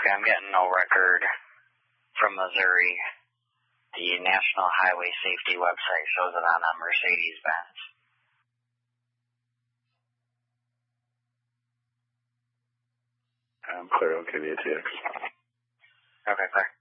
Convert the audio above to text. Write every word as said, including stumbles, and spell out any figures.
Okay, I'm getting no record from Missouri. The National Highway Safety website shows it on a Mercedes-Benz. I'm clear. I'll give you a text. Okay, clear.